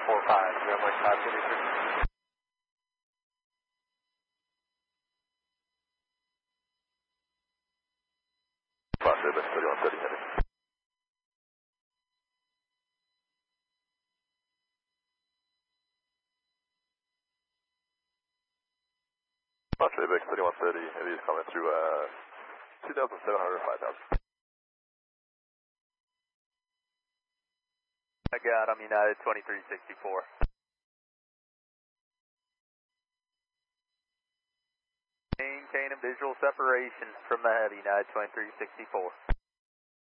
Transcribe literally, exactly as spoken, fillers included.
four five, runway five thirty-three. Fox Apex thirty-one thirty heading. Fox Apex thirty-one thirty, it is coming through uh, two thousand seven hundred, five thousand. I got, I'm United twenty-three sixty-four. Maintaining visual separation from the heavy, United twenty-three sixty-four.